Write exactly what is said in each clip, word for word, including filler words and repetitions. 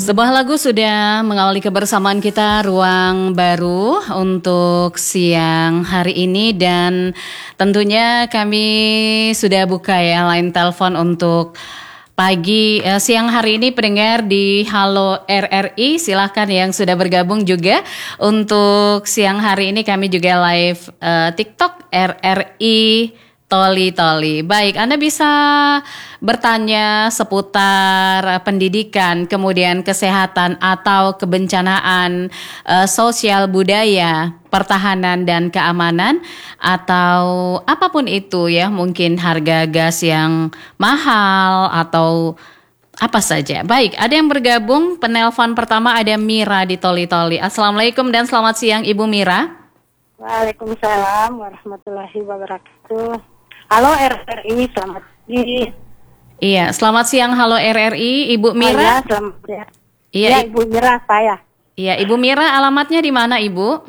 Sebuah lagu sudah mengawali kebersamaan kita, ruang baru untuk siang hari ini, dan tentunya kami sudah buka ya line telepon untuk pagi eh, siang hari ini pendengar di Halo R R I. Silahkan yang sudah bergabung juga. Untuk siang hari ini kami juga live eh, TikTok R R I Toli Toli. Baik, Anda bisa bertanya seputar uh, pendidikan, kemudian kesehatan atau kebencanaan, uh, sosial budaya, pertahanan dan keamanan, atau apapun itu ya, mungkin harga gas yang mahal atau apa saja. Baik, ada yang bergabung. Penelpon pertama ada Mira di Toli Toli. Assalamualaikum dan selamat siang Ibu Mira. Waalaikumsalam warahmatullahi wabarakatuh. Halo R R I, selamat pagi. Iya, selamat siang. Halo R R I, Ibu Mira. Oh, ya, selamat siang. Iya, ya, Ibu Mira saya. Iya, Ibu Mira, alamatnya di mana, Ibu?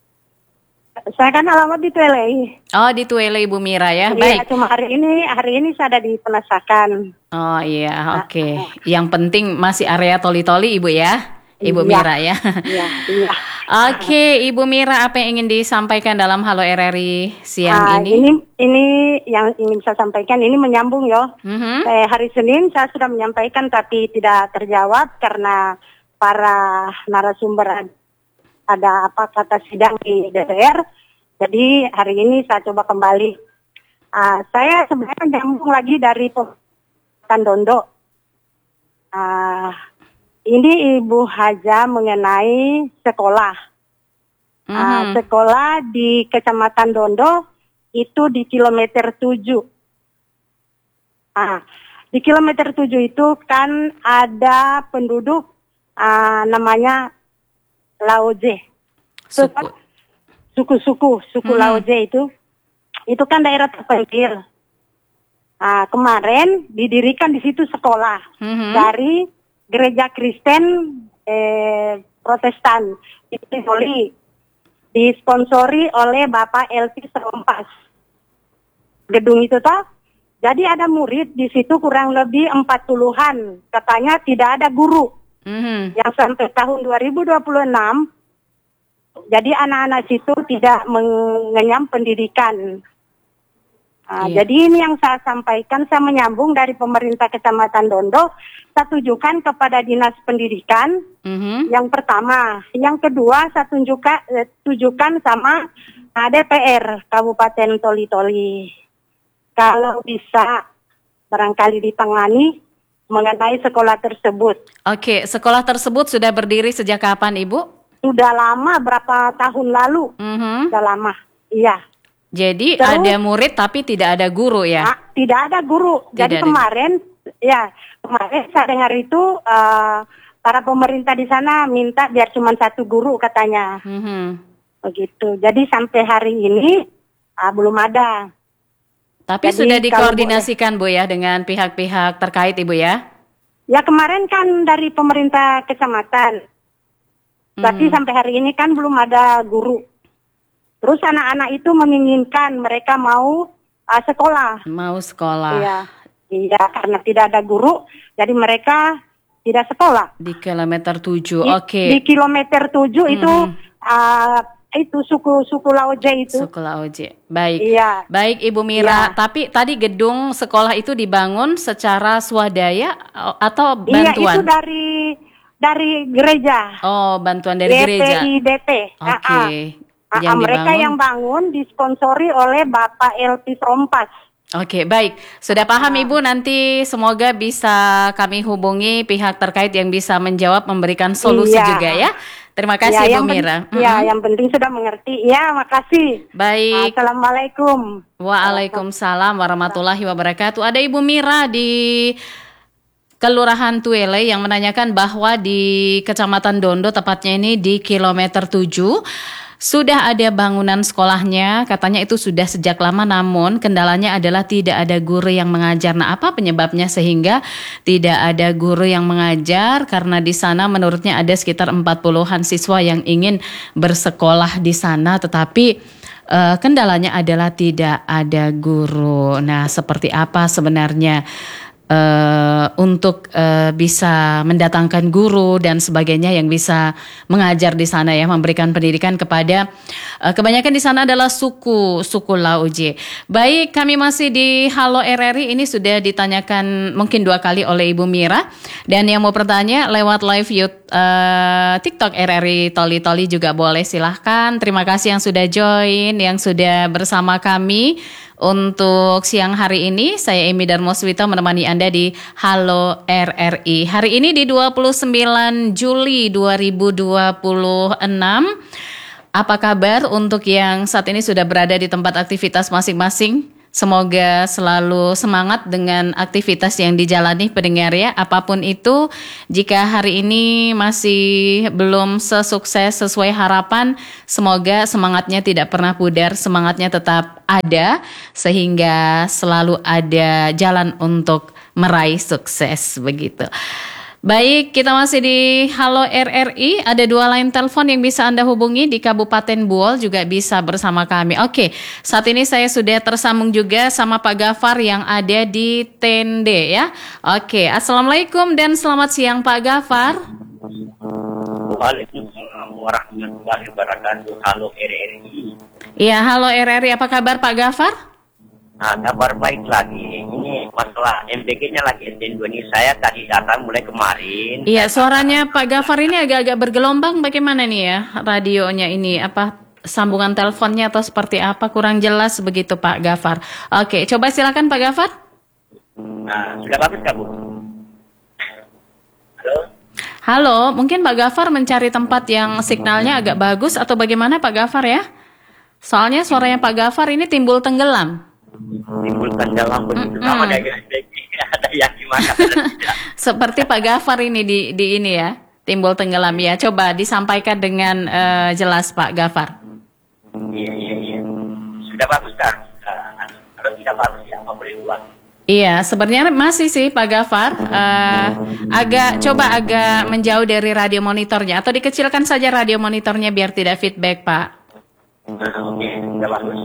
Saya kan alamat di Tuele. Oh, di Tuele, Ibu Mira ya. Iya, Baik. cuma hari ini hari ini saya ada di Penasakan. Oh iya, oke. Okay. Yang penting masih area Toli-Toli, Ibu ya. Ibu iya. Mira ya. Iya, iya. Oke, okay, Ibu Mira, apa yang ingin disampaikan dalam Halo R R I siang uh, ini? Ini ini yang ingin saya sampaikan, ini menyambung yo. Mm-hmm. Eh, hari Senin saya sudah menyampaikan tapi tidak terjawab karena para narasumber ada apa kata sidang di D P R. Jadi hari ini saya coba kembali. Uh, saya sebenarnya menyambung lagi dari Tandondo. Uh, Ini Ibu Haja mengenai sekolah. Mm-hmm. Uh, sekolah di Kecamatan Dondo itu di kilometer tujuh. Uh, di kilometer tujuh itu kan ada penduduk uh, namanya Laoje. Suku. Suku-suku, suku mm-hmm. Laoje itu. Itu kan daerah terpencil. Uh, kemarin didirikan di situ sekolah mm-hmm. dari Gereja Kristen eh, Protestan itu disponsori oleh Bapak Elvis Rompas. Gedung itu toh, jadi ada murid di situ kurang lebih empat puluhan. Katanya tidak ada guru. Mm-hmm. Yang sampai tahun dua ribu dua puluh enam, jadi anak-anak situ tidak mengenyam pendidikan. Nah, iya. Jadi ini yang saya sampaikan, saya menyambung dari pemerintah Kecamatan Dondo, saya tujukan kepada Dinas Pendidikan, mm-hmm. yang pertama. Yang kedua, saya tunjukkan, eh, tujukan sama uh, D P R Kabupaten Toli-Toli. Kalau bisa barangkali ditangani mengenai sekolah tersebut. Oke, sekolah tersebut sudah berdiri sejak kapan, Ibu? Sudah lama, berapa tahun lalu. Mm-hmm. Sudah lama, iya. Jadi Terus, ada murid tapi tidak ada guru ya? Nah, tidak ada guru. Tidak Jadi ada. kemarin, ya kemarin saya dengar itu uh, para pemerintah di sana minta biar cuma satu guru katanya. Mm-hmm. Begitu. Jadi sampai hari ini uh, belum ada. Tapi Jadi, sudah dikoordinasikan Bu ya dengan pihak-pihak terkait Ibu ya? Ya kemarin kan dari pemerintah kecamatan. Mm-hmm. Tapi sampai hari ini kan belum ada guru. Terus anak-anak itu menginginkan mereka mau uh, sekolah. Mau sekolah. Iya, iya karena tidak ada guru, jadi mereka tidak sekolah. Di kilometer tujuh, oke. Okay. Di kilometer tujuh hmm. itu uh, itu suku suku Laoje itu. Suku Laoje, baik. Iya. Baik Ibu Mira, iya. Tapi tadi gedung sekolah itu dibangun secara swadaya atau bantuan? Iya, itu dari dari gereja. Oh, bantuan dari gereja. D P I D T. Oke. Okay. Yang uh, mereka dibangun. yang bangun disponsori oleh Bapak Elvis Rompas. Oke, baik. Sudah paham uh. Ibu, nanti semoga bisa kami hubungi pihak terkait yang bisa menjawab, memberikan solusi iya. juga ya. Terima kasih ya, Ibu Mira. Pen- ya, mm-hmm. yang penting sudah mengerti. Ya, makasih. Baik. Assalamualaikum. Waalaikumsalam warahmatullahi wabarakatuh. Ada Ibu Mira di Kelurahan Tuele yang menanyakan bahwa di Kecamatan Dondo, tepatnya ini di kilometer tujuh, sudah ada bangunan sekolahnya, katanya itu sudah sejak lama, namun kendalanya adalah tidak ada guru yang mengajar. Nah, apa penyebabnya sehingga tidak ada guru yang mengajar? Karena di sana menurutnya ada sekitar empat puluhan siswa yang ingin bersekolah di sana, tetapi uh, kendalanya adalah tidak ada guru. Nah, seperti apa sebenarnya Uh, untuk uh, bisa mendatangkan guru dan sebagainya yang bisa mengajar di sana ya, memberikan pendidikan kepada uh, kebanyakan di sana adalah suku suku Lauje. Baik, kami masih di Halo R R I, ini sudah ditanyakan mungkin dua kali oleh Ibu Mira, dan yang mau bertanya lewat live YouTube uh, TikTok R R I Toli Toli juga boleh, silahkan. Terima kasih yang sudah join, yang sudah bersama kami untuk siang hari ini. Saya Emi Darmoswito menemani Anda di Halo R R I. Hari ini di dua puluh sembilan Juli dua ribu dua puluh enam. Apa kabar untuk yang saat ini sudah berada di tempat aktivitas masing-masing? Semoga selalu semangat dengan aktivitas yang dijalani pendengar ya. Apapun itu, jika hari ini masih belum sesukses sesuai harapan, semoga semangatnya tidak pernah pudar, semangatnya tetap ada, sehingga selalu ada jalan untuk meraih sukses begitu. Baik, kita masih di Halo R R I. Ada dua line telepon yang bisa Anda hubungi di Kabupaten Buol, juga bisa bersama kami. Oke, saat ini saya sudah tersambung juga sama Pak Gafar yang ada di Tende ya. Oke, Assalamualaikum dan selamat siang Pak Gafar. Waalaikumsalam warahmatullahi wabarakatuh. Halo R R I. Iya, halo R R I. Apa kabar Pak Gafar? Nah, kabar baik lagi. Ini masalah M P G-nya lagi S D dua ini. Saya tadi datang mulai kemarin. Iya, suaranya Pak Gafar ini agak-agak bergelombang. Bagaimana nih ya radionya ini? Apa sambungan teleponnya atau seperti apa? Kurang jelas begitu Pak Gafar. Oke, coba silakan Pak Gafar. Nah, sudah bagus Kak Bu? Halo? Halo, mungkin Pak Gafar mencari tempat yang signalnya agak bagus atau bagaimana Pak Gafar ya? Soalnya suaranya Pak Gafar ini timbul tenggelam. Timbulkan dalam begitu sama ada ada yang gimana? Seperti Pak Gafar ini di di ini ya, timbul tenggelam ya. Coba disampaikan dengan uh, jelas Pak Gafar. Iya iya iya. Sudah bagus kan? Kalau tidak bagus ya mau beri uang. Iya, sebenarnya masih sih Pak Gafar. Uh, agak coba agak menjauh dari radio monitornya atau dikecilkan saja radio monitornya biar tidak feedback Pak. Oke, sudah bagus.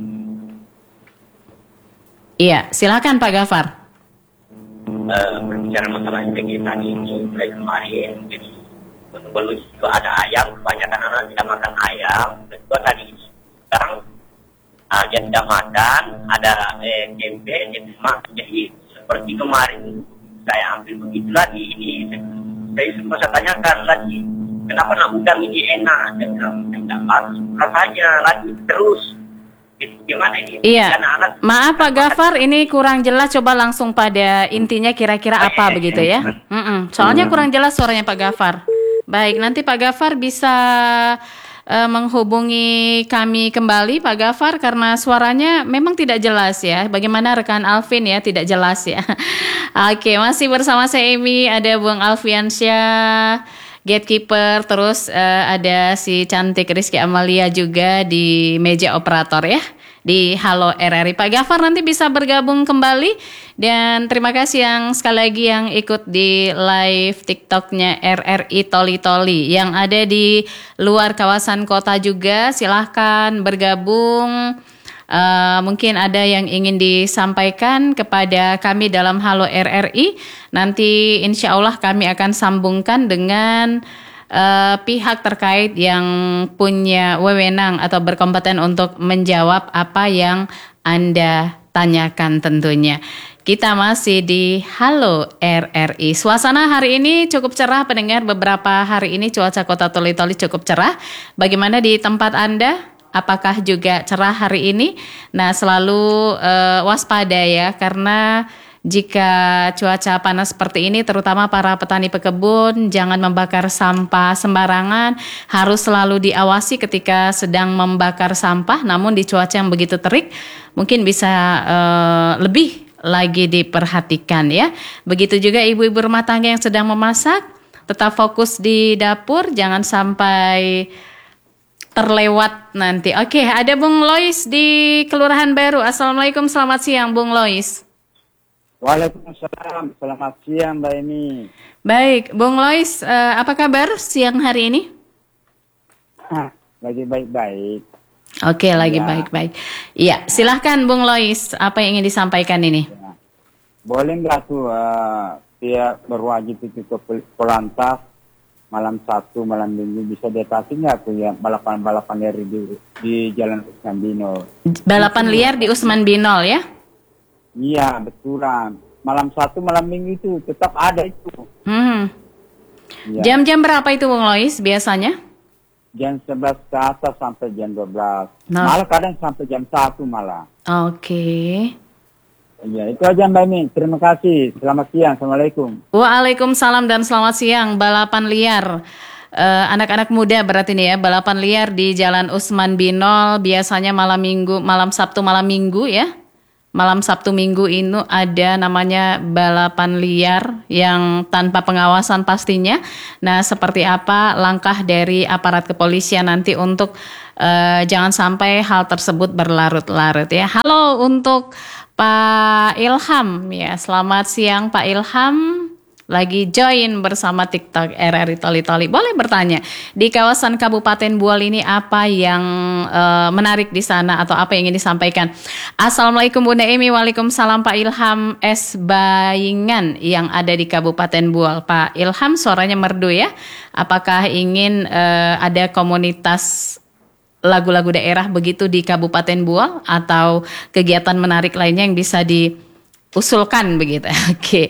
Iya, silakan Pak Gafar. Uh, berbicara masalah M P G tadi mulai kemarin, jadi belum juga ada ayam, kebanyakan anak tidak makan ayam. Kedua tadi sekarang uh, dia tidak makan, ada eh, tempe, jadi seperti kemarin saya ambil begitu lagi ini. Saya sempat tanyakan lagi, kenapa nak udang ini enak? Dan tidak bagus rasanya lagi terus. Gimana ini? Iya, anak-anak, maaf Pak Gafar, ini kurang jelas. Coba langsung pada intinya kira-kira apa begitu ya? Mm-mm. Soalnya kurang jelas suaranya Pak Gafar. Baik, nanti Pak Gafar bisa uh, menghubungi kami kembali Pak Gafar karena suaranya memang tidak jelas ya. Bagaimana rekan Alvin ya, tidak jelas ya. Oke, masih bersama saya Emi, ada Bung Alfiansyah, Gatekeeper, terus uh, ada si cantik Rizky Amalia juga di meja operator ya, di Halo R R I. Pak Gafar nanti bisa bergabung kembali, dan terima kasih yang sekali lagi yang ikut di live TikToknya R R I Toli Toli yang ada di luar kawasan kota juga, silahkan bergabung. Uh, mungkin ada yang ingin disampaikan kepada kami dalam Halo R R I. Nanti insya Allah kami akan sambungkan dengan uh, pihak terkait yang punya wewenang atau berkompeten untuk menjawab apa yang Anda tanyakan tentunya. Kita masih di Halo R R I. Suasana hari ini cukup cerah pendengar. Beberapa hari ini cuaca kota Toli Toli cukup cerah. Bagaimana di tempat Anda? Apakah juga cerah hari ini? Nah, selalu uh, waspada ya, karena jika cuaca panas seperti ini, terutama para petani pekebun, jangan membakar sampah sembarangan. Harus selalu diawasi ketika sedang membakar sampah. Namun di cuaca yang begitu terik, mungkin bisa uh, lebih lagi diperhatikan ya. Begitu juga ibu-ibu rumah tangga yang sedang memasak, tetap fokus di dapur, jangan sampai terlewat nanti. Oke, ada Bung Lois di Kelurahan Baru. Assalamualaikum, selamat siang Bung Lois. Waalaikumsalam, selamat siang Mbak Emi. Baik, Bung Lois, uh, apa kabar siang hari ini? Hah, lagi baik-baik. Oke, lagi ya. baik-baik. Iya, silahkan Bung Lois, apa yang ingin disampaikan ini? boleh nggak tuh uh, dia berwajib itu ke Polantas malam Sabtu, malam Minggu bisa diatasi nggak tuh ya balapan-balapan liar di, di Jalan Usman Binol? Balapan liar di Usman Binol ya? Iya, betulan. Malam Sabtu, malam Minggu itu tetap ada itu. Hmm. Ya. Jam-jam berapa itu Bung Lois biasanya? Jam sebelas ke atas sampai jam dua belas. Nah. Malah kadang sampai jam satu malah. Oke. Okay. Ya, itu aja Mbak Imi. Terima kasih. Selamat siang. Assalamualaikum. Waalaikumsalam dan selamat siang. Balapan liar. Uh, anak-anak muda berarti nih ya. Balapan liar di Jalan Usman Binol. Biasanya malam minggu, malam Sabtu, malam minggu ya. Malam Sabtu Minggu ini ada namanya balapan liar yang tanpa pengawasan pastinya. Nah, seperti apa langkah dari aparat kepolisian nanti untuk uh, jangan sampai hal tersebut berlarut-larut ya. Halo untuk Pak Ilham ya. Selamat siang Pak Ilham. Lagi join bersama TikTok R R I Toli Toli. Boleh bertanya, di kawasan Kabupaten Buol ini apa yang uh, menarik di sana atau apa yang ingin disampaikan? Assalamualaikum Bunda Emi, waalaikumsalam Pak Ilham S. Bayingan yang ada di Kabupaten Buol. Pak Ilham suaranya merdu ya. Apakah ingin uh, ada komunitas lagu-lagu daerah begitu di Kabupaten Buol atau kegiatan menarik lainnya yang bisa diusulkan begitu? Oke. Okay.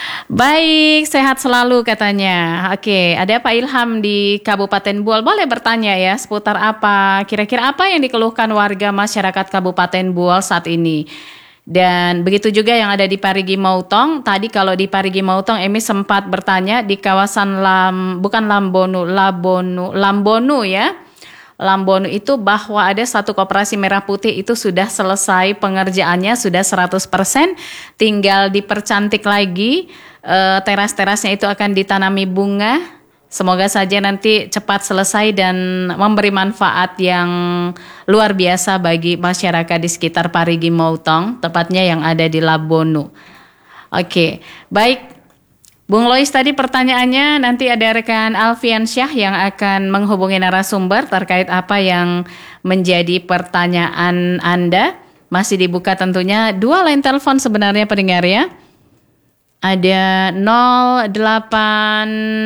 Baik, sehat selalu katanya. Oke, ada Pak Ilham di Kabupaten Buol. Boleh bertanya ya seputar apa, kira-kira apa yang dikeluhkan warga masyarakat Kabupaten Buol saat ini. Dan begitu juga yang ada di Parigi Mautong. Tadi kalau di Parigi Mautong, Emi sempat bertanya di kawasan Lam, bukan Lambonu, Labonu, Lambonu ya. Lambonu itu bahwa ada satu koperasi merah putih itu sudah selesai pengerjaannya, sudah seratus persen, tinggal dipercantik lagi. E, teras-terasnya itu akan ditanami bunga. Semoga saja nanti cepat selesai dan memberi manfaat yang luar biasa bagi masyarakat di sekitar Parigi Mautong, tepatnya yang ada di Labonu. Oke, baik. Bung Lois tadi pertanyaannya, nanti ada rekan Alfian Syah yang akan menghubungi narasumber terkait apa yang menjadi pertanyaan Anda. Masih dibuka tentunya dua line telepon sebenarnya pendengar ya. Ada nol delapan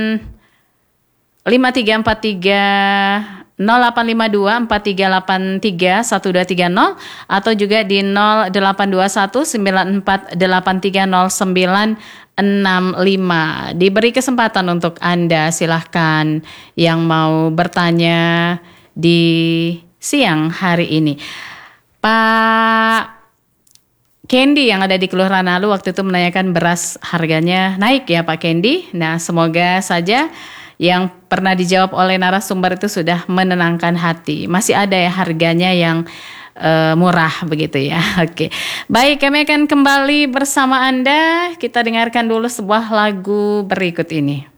lima tiga empat tiga nol delapan lima dua empat tiga delapan tiga satu dua tiga nol atau juga di nol delapan dua satu sembilan empat delapan tiga nol sembilan enam lima. Diberi kesempatan untuk Anda, silahkan yang mau bertanya di siang hari ini. Pak Candy yang ada di Kelurahan Nalu waktu itu menanyakan beras harganya naik ya Pak Candy. Nah, semoga saja yang pernah dijawab oleh narasumber itu sudah menenangkan hati. Masih ada ya harganya yang uh, murah begitu ya. Oke. Baik, kami akan kembali bersama Anda. Kita dengarkan dulu sebuah lagu berikut ini.